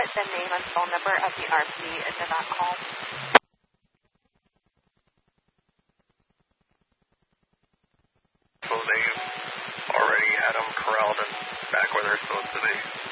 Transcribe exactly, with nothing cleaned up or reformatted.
the name and phone number of the R P in the that call? So they've already had them corralled and back where they're supposed to be.